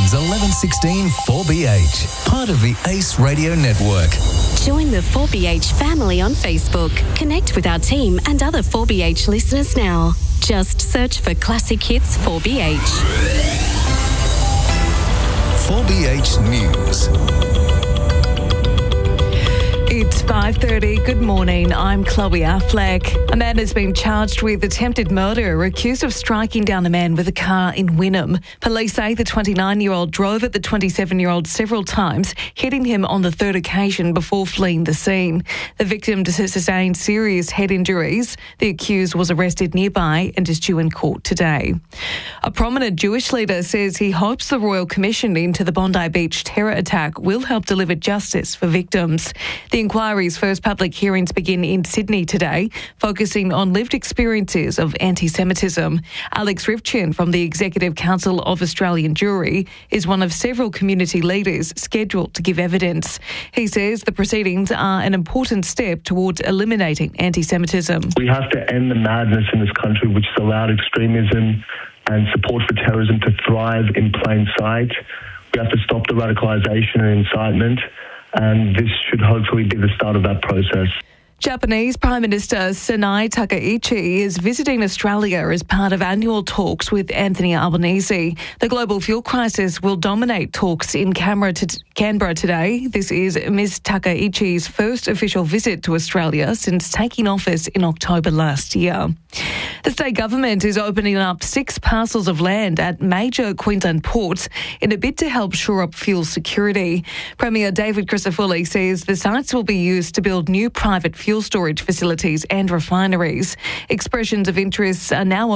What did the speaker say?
Melbourne's 1116 4BH, part of the Ace Radio Network. Join the 4BH family on Facebook. Connect with our team and other 4BH listeners now. Just search for Classic Hits 4BH. 4BH News. It's 5:30. Good morning. I'm Chloe Affleck. A man has been charged with attempted murder, accused of striking down a man with a car in Wynnum. Police say the 29-year-old drove at the 27-year-old several times, hitting him on the third occasion before fleeing the scene. The victim sustained serious head injuries. The accused was arrested nearby and is due in court today. A prominent Jewish leader says he hopes the Royal Commission into the Bondi Beach terror attack will help deliver justice for victims. The inquiry's first public hearings begin in Sydney today, focusing on lived experiences of anti-Semitism. Alex Rivchin from the Executive Council of Australian Jewry is one of several community leaders scheduled to give evidence. He says the proceedings are an important step towards eliminating anti-Semitism. We have to end the madness in this country which has allowed extremism and support for terrorism to thrive in plain sight. We have to stop the radicalisation and incitement, and this should hopefully be the start of that process. Japanese Prime Minister Sanai Takaichi is visiting Australia as part of annual talks with Anthony Albanese. The global fuel crisis will dominate talks in Canberra today. This is Ms Takaichi's first official visit to Australia since taking office in October last year. The state government is opening up 6 parcels of land at major Queensland ports in a bid to help shore up fuel security. Premier David Crisafulli says the sites will be used to build new private fuel storage facilities and refineries. Expressions of interest are now